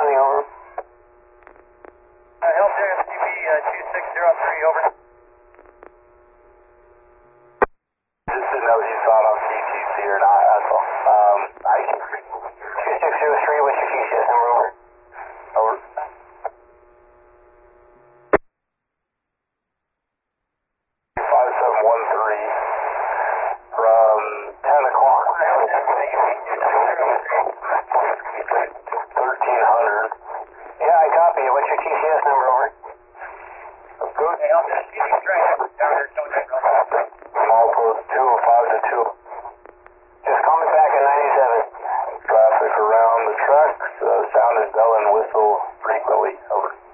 responding, over. Healthcare STP 2603, over. Just didn't know if you saw it on CTC or not, that's all. I can 2603, what's your TCS number, over? Over. 5713 from 10 o'clock. 1300. Yeah, I copy. What's your TCS number, over? Good. Healthcare STP, down here, Small post 2, 5 to 2.